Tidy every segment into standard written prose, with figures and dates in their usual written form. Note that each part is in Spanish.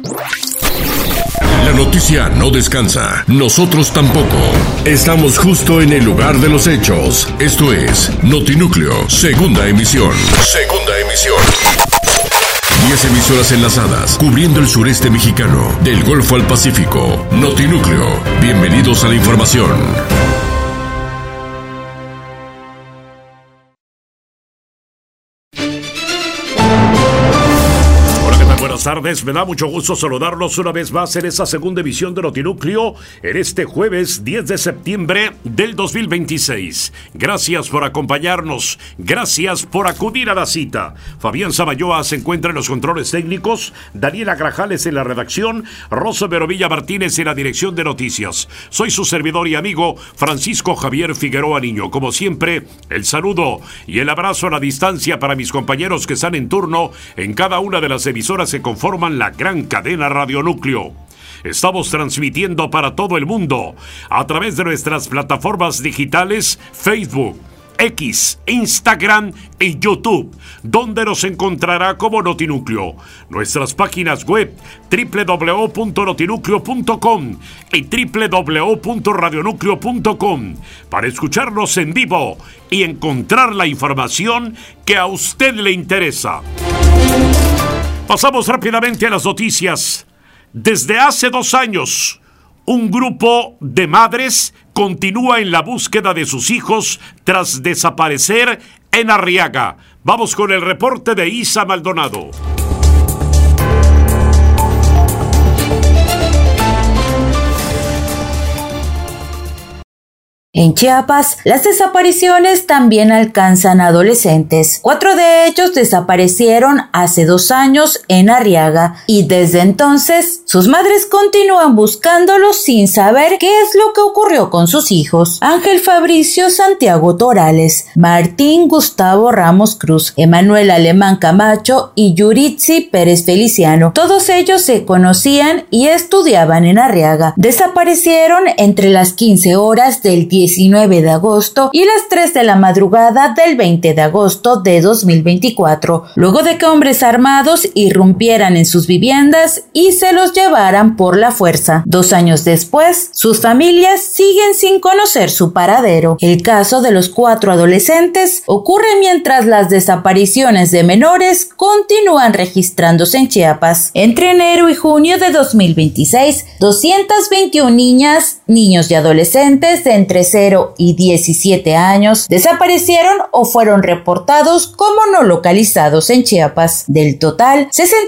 La noticia no descansa, nosotros tampoco. Estamos justo en el lugar de los hechos. Esto es Notinúcleo, segunda emisión. Segunda emisión. 10 emisoras enlazadas, cubriendo el sureste mexicano, del Golfo al Pacífico. Notinúcleo, bienvenidos a la información. Buenas tardes, me da mucho gusto saludarlos una vez más en esta segunda emisión de Notinúcleo en este jueves 10 de septiembre del 2026. Gracias por acompañarnos, gracias por acudir a la cita. Fabián Samayoa se encuentra en los controles técnicos, Daniela Grajales en la redacción, Rosa Verovilla Martínez en la dirección de noticias. Soy su servidor y amigo Francisco Javier Figueroa Niño. Como siempre, el saludo y el abrazo a la distancia para mis compañeros que están en turno en cada una de las emisoras que conforman la gran cadena Radionúcleo. Estamos transmitiendo para todo el mundo a través de nuestras plataformas digitales Facebook, X, Instagram y YouTube, donde nos encontrará como Notinúcleo. Nuestras páginas web www.notinúcleo.com y www.radionúcleo.com para escucharnos en vivo y encontrar la información que a usted le interesa. Pasamos rápidamente a las noticias. Desde hace 2 años, un grupo de madres continúa en la búsqueda de sus hijos tras desaparecer en Arriaga. Vamos con el reporte de Isa Maldonado. En Chiapas, las desapariciones también alcanzan adolescentes. 4 de ellos desaparecieron hace 2 años en Arriaga y desde entonces sus madres continúan buscándolos sin saber qué es lo que ocurrió con sus hijos. Ángel Fabricio Santiago Torales, Martín Gustavo Ramos Cruz, Emanuel Alemán Camacho y Yuritsi Pérez Feliciano. Todos ellos se conocían y estudiaban en Arriaga. Desaparecieron entre las 15 horas del 19 de agosto y las 3 de la madrugada del 20 de agosto de 2024, luego de que hombres armados irrumpieran en sus viviendas y se los llevaran por la fuerza. 2 años después, sus familias siguen sin conocer su paradero. El caso de los 4 adolescentes ocurre mientras las desapariciones de menores continúan registrándose en Chiapas. Entre enero y junio de 2026, 221 niñas, niños y adolescentes de entre 0 y 17 años desaparecieron o fueron reportados como no localizados en Chiapas. Del total,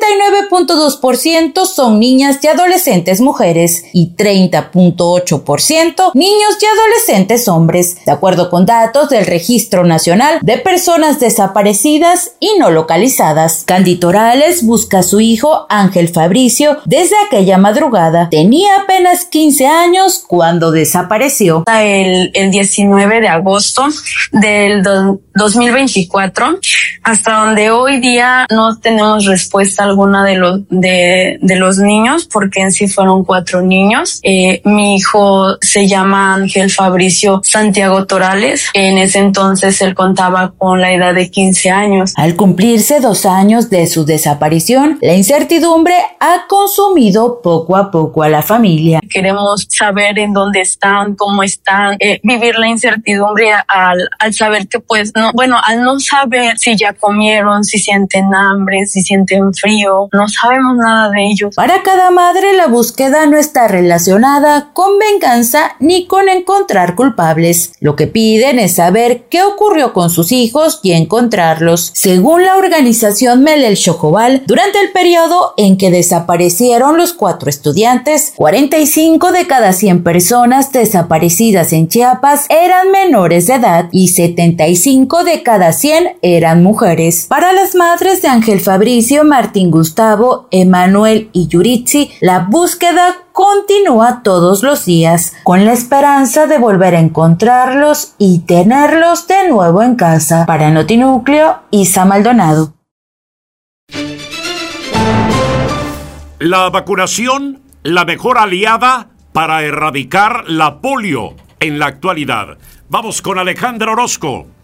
69.2% son niñas y adolescentes mujeres y 30.8% niños y adolescentes hombres, de acuerdo con datos del Registro Nacional de Personas Desaparecidas y No Localizadas. Candy Torales busca a su hijo Ángel Fabricio desde aquella madrugada. Tenía apenas 15 años cuando desapareció. El 19 de agosto del 2024, hasta donde hoy día no tenemos respuesta alguna de los niños, porque en sí fueron 4 niños. Mi hijo se llama Ángel Fabricio Santiago Torales. En ese entonces él contaba con la edad de 15 años. Al cumplirse 2 años de su desaparición, la incertidumbre ha consumido poco a poco a la familia. Queremos saber en dónde están, cómo están, vivir la incertidumbre al saber que al no saber si ya comieron, si sienten hambre, si sienten frío, no sabemos nada de ellos. Para cada madre, la búsqueda no está relacionada con venganza ni con encontrar culpables. Lo que piden es saber qué ocurrió con sus hijos y encontrarlos. Según la organización Melel Xojobal, durante el periodo en que desaparecieron los 4 estudiantes, 45 de cada 100 personas desaparecidas en Chiapas eran menores de edad y 75 de cada 100 eran mujeres. Para las madres de Ángel Fabricio, Martín Gustavo, Emanuel y Yuritsi, la búsqueda continúa todos los días, con la esperanza de volver a encontrarlos y tenerlos de nuevo en casa. Para Notinúcleo, Isa Maldonado. La vacunación, la mejor aliada para erradicar la polio en la actualidad. Vamos con Alejandra Orozco.